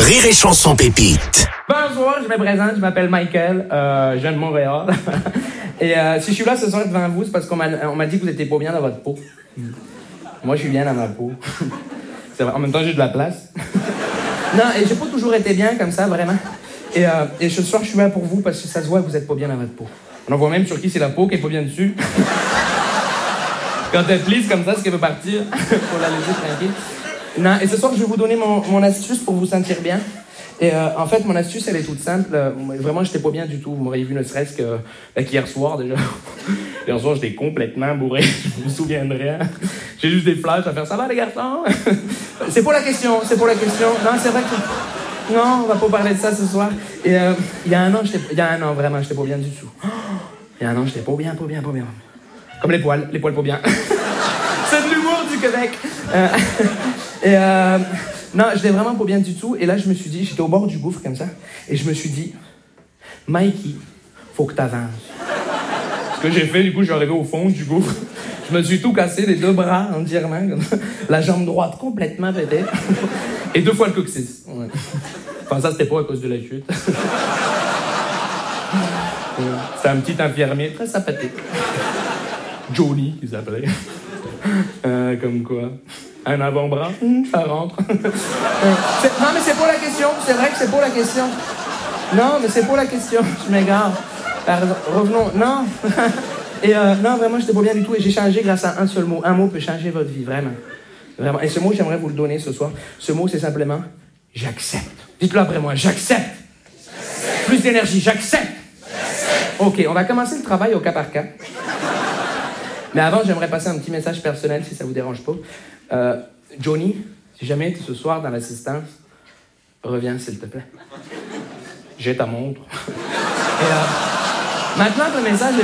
Rire et chanson pépite. Bonjour, je me présente, je m'appelle Michael, je viens de Montréal. Et si je suis là ce soir devant vous, c'est parce qu'on m'a dit que vous étiez pas bien dans votre peau. Moi, je suis bien dans ma peau. C'est vrai. En même temps, j'ai de la place. Non, et j'ai pas toujours été bien comme ça, vraiment. Et ce soir, je suis là pour vous parce que ça se voit que vous êtes pas bien dans votre peau. On en voit même sur qui c'est la peau qui est pas bien dessus. Quand elle plisse comme ça, c'est qu'elle veut partir. Faut la laisser tranquille. Non, et ce soir, je vais vous donner mon astuce pour vous sentir bien. Et en fait, mon astuce, elle est toute simple. Vraiment, j'étais pas bien du tout. Vous m'auriez vu ne serait-ce qu'hier soir, déjà. Hier soir, j'étais complètement bourré. Je me souviendrai. J'ai juste des flashs à faire. Ça va, les garçons? C'est pas la question. Non, c'est vrai que... Non, on va pas parler de ça ce soir. Et il y a un an, vraiment, j'étais pas bien du tout. Il y a un an, j'étais pas bien. Comme les poils pas bien. C'est de l'humour du Québec. Non, j'étais vraiment pas bien du tout. Et là, je me suis dit, j'étais au bord du gouffre comme ça. Et je me suis dit, Mikey, faut que t'avances. Ce que j'ai fait, du coup, je suis arrivé au fond du gouffre. Je me suis tout cassé, les deux bras entièrement. La jambe droite complètement pétée. Et 2 fois le coccyx. Ouais. Enfin, ça, c'était pas à cause de la chute. C'était un petit infirmier très sympathique. Johnny, qui s'appelait. Comme quoi. Un avant-bras, ça rentre. Non, mais c'est pas la question. C'est vrai que c'est pas la question. Non, mais c'est pas la question. Je m'égare. Pardon. Revenons. Non. Et non, vraiment, j'étais pas bien du tout. Et j'ai changé grâce à un seul mot. Un mot peut changer votre vie, vraiment. Vraiment. Et ce mot, j'aimerais vous le donner ce soir. Ce mot, c'est simplement j'accepte. Dites-le après moi. J'accepte. Plus d'énergie. J'accepte. OK, on va commencer le travail au cas par cas. Mais avant, j'aimerais passer un petit message personnel, si ça vous dérange pas. Johnny, si jamais tu es ce soir dans l'assistance, reviens, s'il te plaît. J'ai ta montre. Et maintenant que le message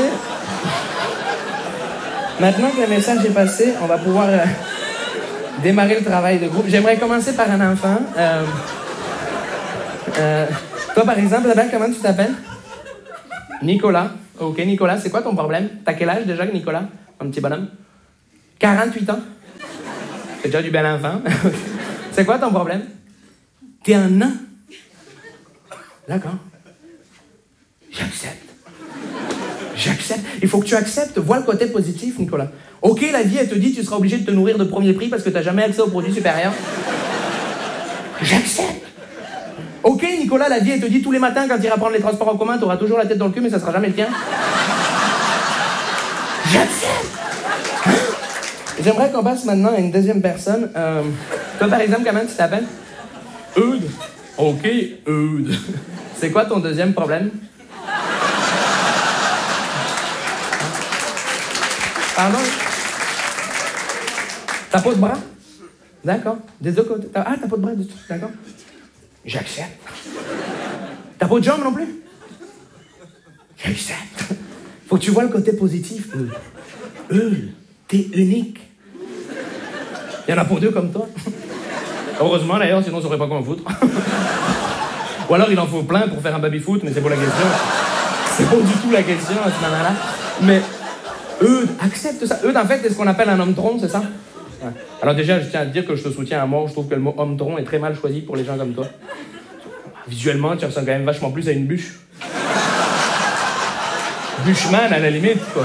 est passé, on va pouvoir démarrer le travail de groupe. J'aimerais commencer par un enfant. Toi, par exemple, là-bas, comment tu t'appelles? Nicolas. OK, Nicolas, c'est quoi ton problème? T'as quel âge déjà, Nicolas? Un petit bonhomme? 48 ans? C'est déjà du bel enfant. C'est quoi ton problème? T'es un nain. D'accord. J'accepte. Il faut que tu acceptes. Vois le côté positif, Nicolas. OK, la vie, elle te dit tu seras obligé de te nourrir de premier prix parce que t'as jamais accès aux produits supérieurs. J'accepte. OK, Nicolas, la vie, elle te dit tous les matins, quand tu iras prendre les transports en commun, tu auras toujours la tête dans le cul, mais ça sera jamais le tien. J'accepte. J'aimerais qu'on passe maintenant à une deuxième personne. Toi, par exemple, comment tu t'appelles? Eudes. OK, Eudes. C'est quoi ton deuxième problème? Pardon? T'as pas de bras? D'accord. Des deux côtés. Ah, t'as pas de bras du tout. D'accord. J'accepte. T'as pas de jambes non plus? J'accepte. Faut que tu vois le côté positif. T'es unique. Il y en a pour 2 comme toi. Heureusement d'ailleurs, sinon on saurait pas quoi en foutre. Ou alors il en faut plein pour faire un baby-foot, mais c'est pas la question. C'est pas du tout la question à ce moment-là. Mais accepte ça. En fait, c'est ce qu'on appelle un homme-tronc, c'est ça? Ouais. Alors déjà, je tiens à te dire que je te soutiens à mort. Je trouve que le mot homme-tronc est très mal choisi pour les gens comme toi. Visuellement, tu ressembles quand même vachement plus à une bûche. Bûcheman, à la limite, quoi.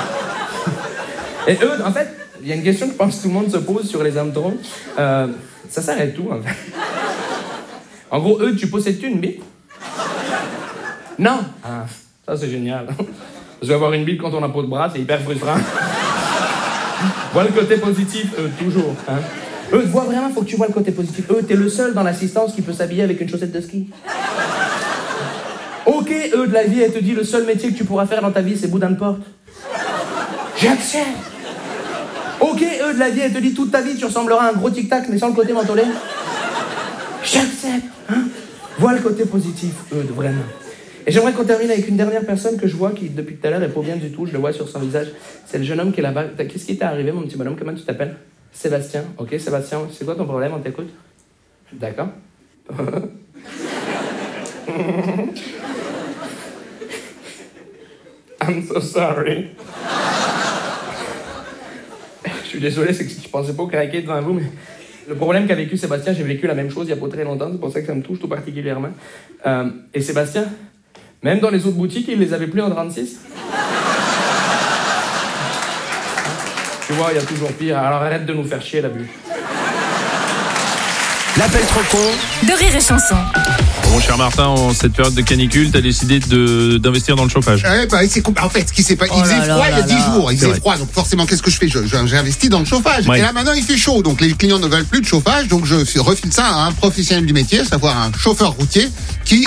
Et en fait, il y a une question que je pense que tout le monde se pose sur les hommes-troncs. Ça s'arrête où, en fait? En gros, tu possèdes-tu une bite? Non. Ah, ça, c'est génial. Parce qu'avoir une bite quand on n'a pas de bras, c'est hyper frustrant. Vois le côté positif, toujours. Hein? Vois vraiment, faut que tu vois le côté positif. T'es le seul dans l'assistance qui peut s'habiller avec une chaussette de ski. OK, de la vie, elle te dit le seul métier que tu pourras faire dans ta vie, c'est boudin de porte. J'accepte. OK, de la vie, elle te dit toute ta vie, tu ressembleras à un gros tic-tac, mais sans le côté mentholé. J'accepte. Hein? Vois le côté positif, vraiment. Et j'aimerais qu'on termine avec une dernière personne que je vois qui, depuis tout à l'heure, est pas bien du tout. Je le vois sur son visage. C'est le jeune homme qui est là-bas. Qu'est-ce qui t'est arrivé, mon petit bonhomme? Comment tu t'appelles? Sébastien. OK, Sébastien, c'est quoi ton problème? On t'écoute? D'accord. I'm so sorry. Je suis désolé, c'est que je pensais pas craquer devant vous, mais Le problème qu'a vécu Sébastien, j'ai vécu la même chose il y a pas très longtemps, c'est pour ça que ça me touche tout particulièrement. Et Sébastien, même dans les autres boutiques, il les avait plus en 36. Tu vois, il y a toujours pire. Alors arrête de nous faire chier, la bûche. L'appel trop con de Rire et Chanson. Bon, cher Martin, en cette période de canicule, t'as décidé d'investir dans le chauffage. En fait, ce qui s'est pas, il faisait froid il y a 10 jours, il faisait froid, donc forcément, qu'est-ce que je fais? J'ai investi dans le chauffage. Ouais. Et là, maintenant, il fait chaud, donc les clients ne veulent plus de chauffage, donc je refile ça à un professionnel du métier, à savoir un chauffeur routier qui...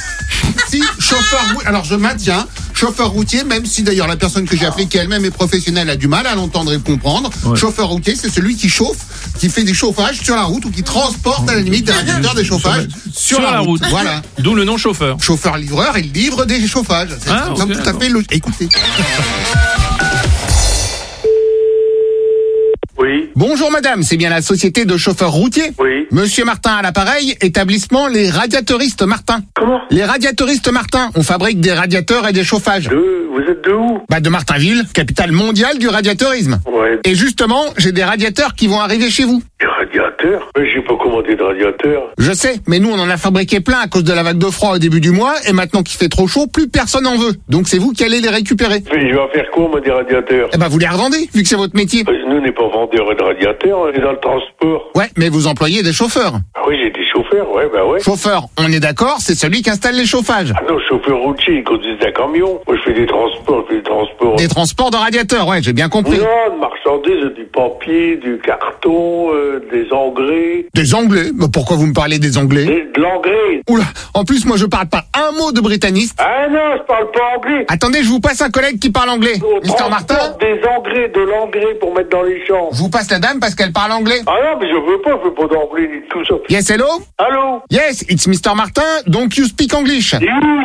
Alors je maintiens chauffeur routier, même si d'ailleurs la personne que j'ai appelée, qui elle-même est professionnelle, a du mal à l'entendre et le comprendre. Ouais. Chauffeur routier, c'est celui qui chauffe, qui fait des chauffages sur la route ou qui transporte à la limite des radiateurs des chauffages sur la route. Voilà. D'où le nom chauffeur. Chauffeur livreur, il livre des chauffages. C'est tout à fait logique. Écoutez. Oui. Bonjour madame, c'est bien la société de chauffeurs routiers? Oui. Monsieur Martin à l'appareil, établissement Les Radiateuristes Martin. Comment? Les Radiateuristes Martin, on fabrique des radiateurs et des chauffages. Vous êtes de où? De Martinville, capitale mondiale du radiateurisme. Ouais. Et justement, j'ai des radiateurs qui vont arriver chez vous. Des radiateurs? Mais j'ai pas commandé de radiateurs. Je sais, mais nous on en a fabriqué plein à cause de la vague de froid au début du mois, et maintenant qu'il fait trop chaud, plus personne en veut. Donc c'est vous qui allez les récupérer. Mais je vais en faire quoi, moi, des radiateurs? Vous les revendez, vu que c'est votre métier. Nous, on n'est pas vendeurs de radiateurs, on est dans le transport. Ouais, mais vous employez des chauffeurs. Ah oui, j'ai des chauffeurs, ouais. Chauffeur, on est d'accord, c'est celui qui installe les chauffages. Ah non, chauffeur routier, il conduit un camion. Moi, je fais des transports, Des transports de radiateurs, ouais, j'ai bien compris. Non, de marchandises, du papier, du carton, des engrais. Des Anglais? Pourquoi vous me parlez des Anglais? De l'engrais. Oula, en plus moi je parle pas un mot de britanniste. Ah non, je parle pas anglais. Attendez, je vous passe un collègue qui parle anglais. Mr. Martin? Des engrais, de l'engrais pour mettre dans les champs. Je vous passe la dame parce qu'elle parle anglais. Ah non, mais je veux pas d'anglais ni tout ça. Yes, hello? Allô? Yes, it's Mr. Martin, donc you speak English.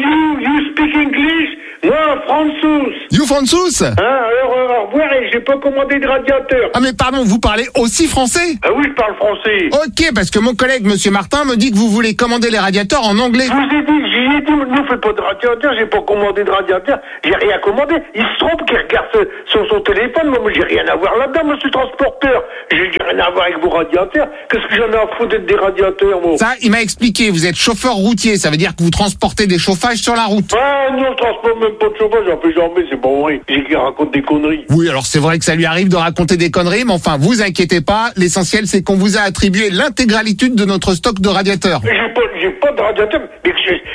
You speak English? Moi, François. You François? Alors, au revoir, et j'ai pas commandé de radiateur. Ah mais pardon, vous parlez aussi français? Ah oui, je parle français. Ok, parce que mon collègue, monsieur Martin, me dit que vous voulez commander les radiateurs en anglais. J'y ai dit, nous faites pas de radiateur, j'ai pas commandé de radiateur, j'ai rien commandé. Il se trompe qu'il regarde sur son téléphone, moi j'ai rien à voir là-dedans, monsieur transporteur. J'ai rien à voir avec vos radiateurs. Qu'est-ce que j'en ai à foutre d'être des radiateurs, moi? Ça, il m'a expliqué, vous êtes chauffeur routier, ça veut dire que vous transportez des chauffages sur la route. Ah non, je transporte même pas de chauffage, j'en fais jamais, c'est pas vrai. J'ai qui raconte des conneries. Oui, alors c'est vrai que ça lui arrive de raconter des conneries, mais enfin, vous inquiétez pas, l'essentiel c'est qu'on vous a attribué l'intégralité de notre stock de radiateurs. Mais j'ai pas de radiateur, mais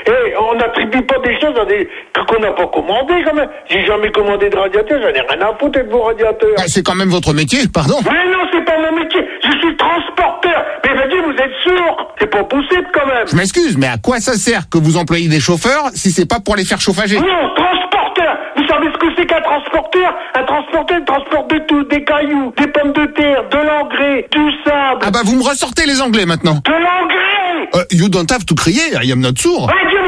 on n'attribue pas des choses qu'on n'a pas commandé quand même. J'ai jamais commandé de radiateur, j'en ai rien à foutre de vos radiateurs. C'est quand même votre métier, pardon. Mais non, c'est pas mon métier, je suis transporteur. Mais vas-y, vous êtes sourd, c'est pas possible quand même. Je m'excuse, mais à quoi ça sert que vous employez des chauffeurs si c'est pas pour les faire chauffager? Non, transporteur. Vous savez ce que c'est qu'un transporteur? Un transporteur, il transporte de tout, des cailloux, des pommes de terre, de l'engrais, du sable. Ah vous me ressortez les Anglais maintenant. De l'engrais. You don't have to crier, I am not sourd. Ouais,